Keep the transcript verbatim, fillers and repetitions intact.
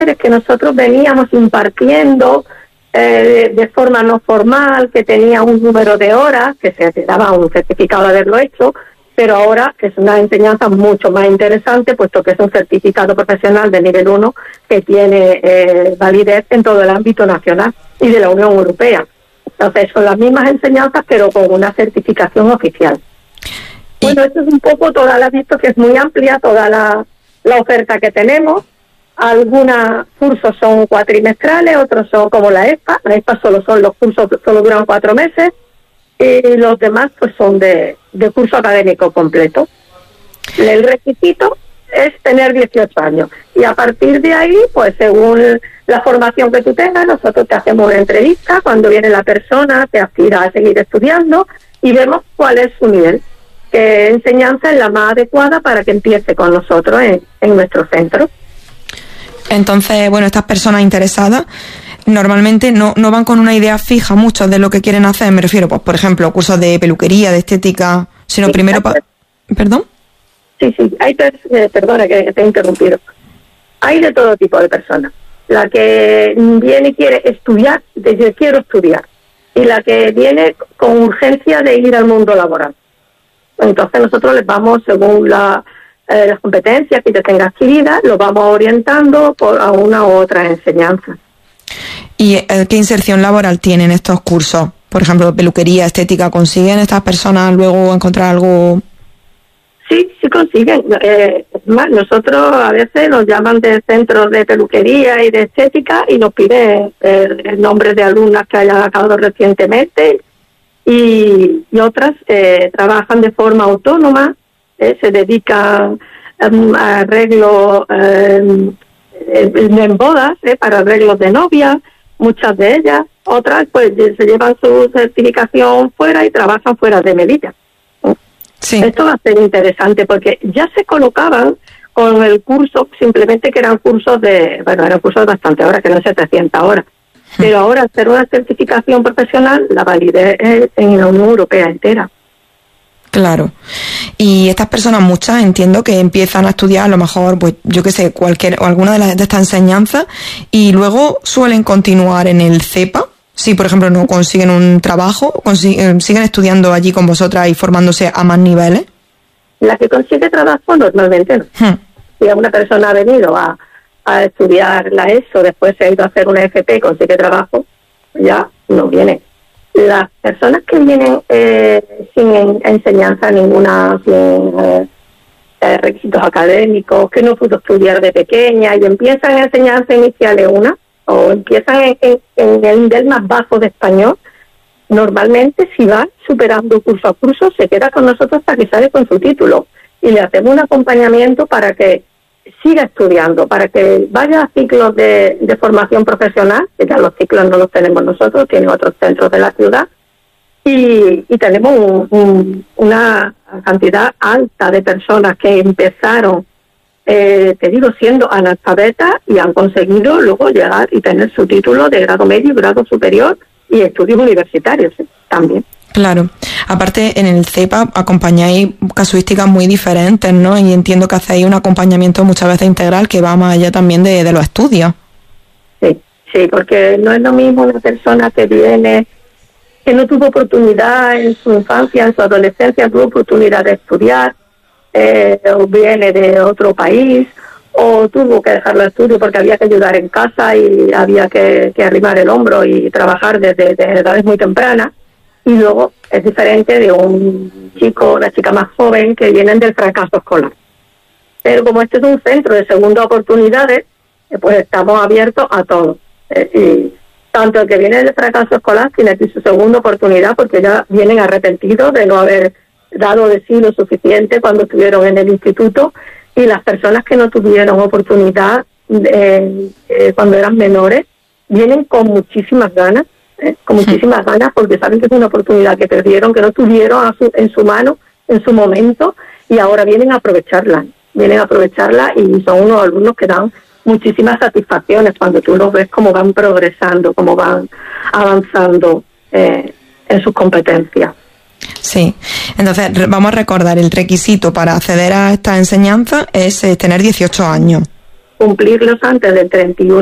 es que nosotros veníamos impartiendo eh, de, de forma no formal, que tenía un número de horas, que se te daba un certificado de haberlo hecho, pero ahora es una enseñanza mucho más interesante, puesto que es un certificado profesional de nivel uno que tiene eh, validez en todo el ámbito nacional y de la Unión Europea. Entonces son las mismas enseñanzas, pero con una certificación oficial. Bueno, esto es un poco toda la, visto que es muy amplia toda la, la oferta que tenemos. Algunos cursos son cuatrimestrales, otros son como la E S P A. La E S P A solo son los cursos, solo duran cuatro meses. Y los demás pues son de, de curso académico completo. El requisito es tener dieciocho años. Y a partir de ahí, pues según la formación que tú tengas, nosotros te hacemos una entrevista cuando viene la persona que aspira a seguir estudiando y vemos cuál es su nivel, qué enseñanza es la más adecuada para que empiece con nosotros en, en nuestro centro. Entonces, bueno, estas personas interesadas normalmente no, no van con una idea fija mucho de lo que quieren hacer, me refiero, pues por ejemplo, cursos de peluquería, de estética, sino sí, primero... Pa- ¿Perdón? Sí, sí, hay, eh, perdona que te he interrumpido. Hay de todo tipo de personas. La que viene y quiere estudiar, dice quiero estudiar, y la que viene con urgencia de ir al mundo laboral. Entonces nosotros les vamos, según la, eh, las competencias que ya tenga adquiridas, los vamos orientando por, a una u otra enseñanza. ¿Y eh, qué inserción laboral tienen estos cursos? Por ejemplo, peluquería, estética, ¿consiguen estas personas luego encontrar algo? Sí, sí consiguen. Eh, más, nosotros a veces nos llaman de centros de peluquería y de estética y nos piden eh, el nombre de alumnas que hayan acabado recientemente y, y otras eh, trabajan de forma autónoma, eh, se dedican um, a arreglos eh, en bodas, eh, para arreglos de novia, muchas de ellas. Otras pues se llevan su certificación fuera y trabajan fuera de Melilla. Sí. Esto va a ser interesante porque ya se colocaban con el curso, simplemente que eran cursos de, bueno, eran cursos bastante horas, que no setecientas horas. Pero ahora hacer una certificación profesional, la validez es en la Unión Europea entera. Claro. Y estas personas, muchas, entiendo que empiezan a estudiar a lo mejor, pues yo qué sé, cualquier o alguna de, las, de estas enseñanzas y luego suelen continuar en el CEPA. Si, por ejemplo, no consiguen un trabajo, consiguen, siguen estudiando allí con vosotras y formándose a más niveles. La que consigue trabajo normalmente no. Hmm. Si una persona ha venido a, a estudiar la ESO, después se ha ido a hacer una F P y consigue trabajo, ya no viene. Las personas que vienen eh, sin en, enseñanza ninguna, sin eh, eh, requisitos académicos, que no pudo estudiar de pequeña y empiezan en enseñanza inicial una, o empiezan en, en, en el nivel más bajo de español, normalmente si va superando curso a curso se queda con nosotros hasta que sale con su título y le hacemos un acompañamiento para que siga estudiando, para que vaya a ciclos de, de formación profesional, que ya los ciclos no los tenemos nosotros, tienen otros centros de la ciudad, y, y tenemos un, un, una cantidad alta de personas que empezaron, eh, te digo, siendo analfabetas y han conseguido luego llegar y tener su título de grado medio y grado superior y estudios universitarios ¿eh? también. Claro. Aparte, en el CEPA acompañáis casuísticas muy diferentes, ¿no? Y entiendo que hacéis un acompañamiento muchas veces integral que va más allá también de, de los estudios. Sí, sí, porque no es lo mismo una persona que viene, que no tuvo oportunidad en su infancia, en su adolescencia, tuvo oportunidad de estudiar, eh, o viene de otro país, o tuvo que dejar los estudios porque había que ayudar en casa y había que, que arrimar el hombro y trabajar desde, desde edades muy tempranas. Y luego es diferente de un chico, una chica más joven que vienen del fracaso escolar. Pero como este es un centro de segundas oportunidades, pues estamos abiertos a todo. Eh, y tanto el que viene del fracaso escolar tiene aquí su segunda oportunidad porque ya vienen arrepentidos de no haber dado de sí lo suficiente cuando estuvieron en el instituto, y las personas que no tuvieron oportunidad eh, eh, cuando eran menores vienen con muchísimas ganas. Eh, con muchísimas ganas porque saben que es una oportunidad que perdieron, que no tuvieron a su, en su mano en su momento, y ahora vienen a aprovecharla, vienen a aprovecharla y son unos alumnos que dan muchísimas satisfacciones cuando tú los ves cómo van progresando, cómo van avanzando eh, en sus competencias. Sí, entonces vamos a recordar, el requisito para acceder a esta enseñanza es eh, tener dieciocho años. cumplirlos antes del treinta y uno